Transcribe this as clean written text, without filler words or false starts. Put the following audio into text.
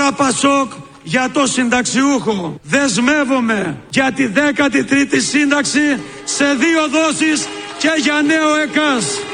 Τώρα Πασόκ για το συνταξιούχο. Δεσμεύομαι για τη 13η σύνταξη σε 2 δόσεις και για νέο ΕΚΑΣ.